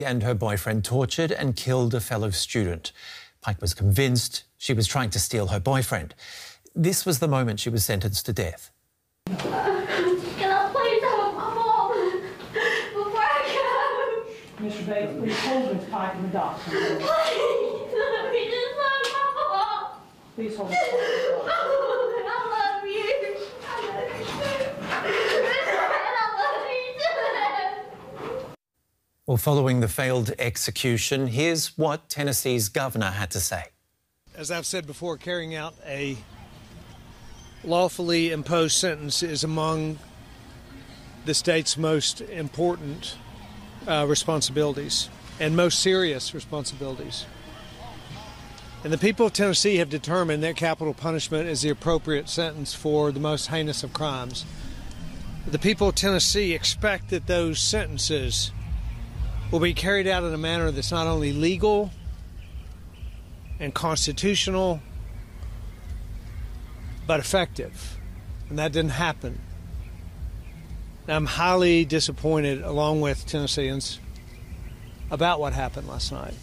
And her boyfriend tortured and killed a fellow student. Pike was convinced she was trying to steal her boyfriend. This was the moment she was sentenced to death. Can I please have my mom before I go? Mr. Bates, please hold Miss Pike in the dock. Please, let me just have my mom. Please hold Miss Pike in the dock. I love you. I love you too. And I love you too. Well, following the failed execution, here's what Tennessee's governor had to say. As I've said before, carrying out a lawfully imposed sentence is among the state's most important responsibilities and most serious responsibilities. And the people of Tennessee have determined that capital punishment is the appropriate sentence for the most heinous of crimes. The people of Tennessee expect that those sentences will be carried out in a manner that's not only legal and constitutional, but effective. And that didn't happen. I'm highly disappointed, along with Tennesseans, about what happened last night.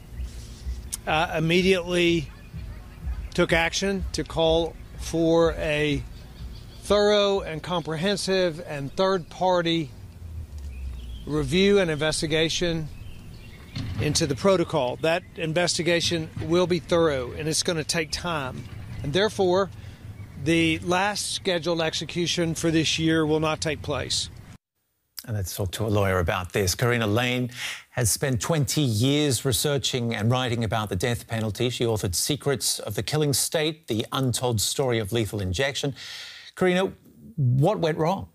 Immediately took action to call for a thorough and comprehensive and third-party review and investigation into the protocol. That investigation will be thorough, and it's going to take time. And therefore, the last scheduled execution for this year will not take place. And let's talk to a lawyer about this. Karina Lane has spent 20 years researching and writing about the death penalty. She authored Secrets of the Killing State, The Untold Story of Lethal Injection. Karina, what went wrong?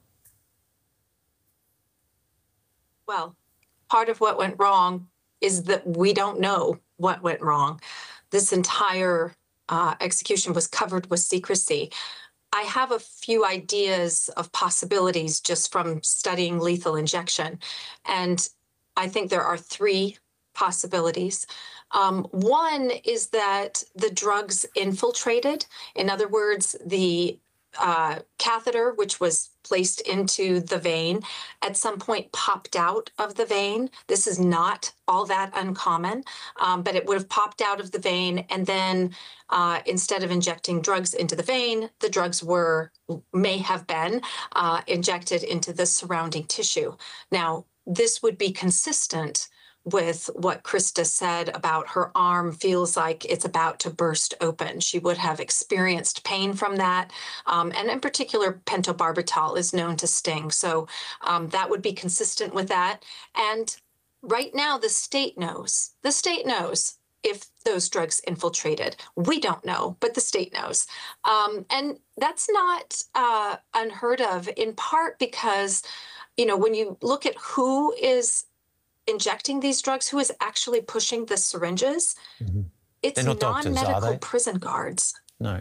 Well, part of what went wrong is that we don't know what went wrong. This entire execution was covered with secrecy. I have a few ideas of possibilities just from studying lethal injection, and I think there are three possibilities. One is that the drugs infiltrated. In other words, the catheter, which was placed into the vein, at some point popped out of the vein. This is not all that uncommon, but it would have popped out of the vein, and then instead of injecting drugs into the vein, the drugs may have been injected into the surrounding tissue. Now, this would be consistent with what Krista said about her arm feels like it's about to burst open. She would have experienced pain from that. And in particular, pentobarbital is known to sting. So that would be consistent with that. And right now, the state knows. The state knows if those drugs infiltrated. We don't know, but the state knows. And that's not unheard of, in part because, you know, when you look at who is injecting these drugs, who is actually pushing the syringes, it's non-medical prison guards. No.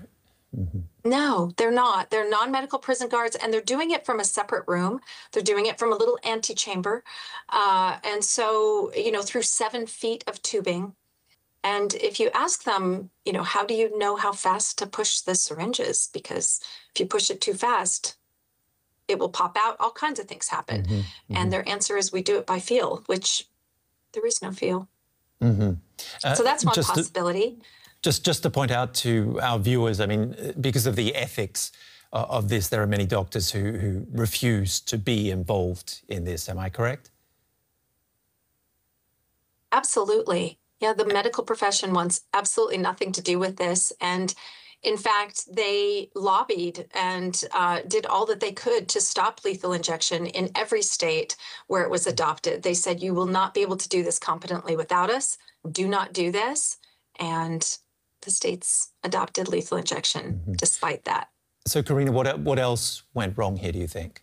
No, they're not. They're non-medical prison guards, and they're doing it from a separate room. They're doing it from a little antechamber. And so, you know, through 7 feet of tubing. And if you ask them, you know, how do you know how fast to push the syringes? Because if you push it too fast, it will pop out. All kinds of things happen. And their answer is, we do it by feel, which there is no feel. So that's one possibility. Just to point out to our viewers, I mean, because of the ethics of this, there are many doctors who refuse to be involved in this. Am I correct? Absolutely. Yeah, the medical profession wants absolutely nothing to do with this. And in fact, they lobbied and did all that they could to stop lethal injection in every state where it was adopted. They said, you will not be able to do this competently without us. Do not do this. And the states adopted lethal injection despite that. So, Karina, what else went wrong here, do you think?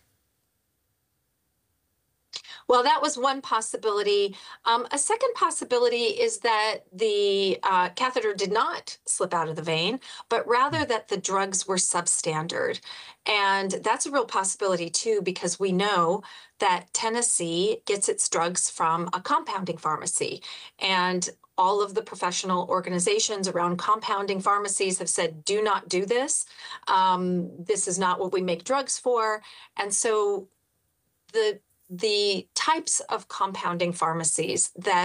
Well, that was one possibility. A second possibility is that the catheter did not slip out of the vein, but rather that the drugs were substandard. And that's a real possibility, too, because we know that Tennessee gets its drugs from a compounding pharmacy. And all of the professional organizations around compounding pharmacies have said, do not do this. This is not what we make drugs for. And so the types of compounding pharmacies that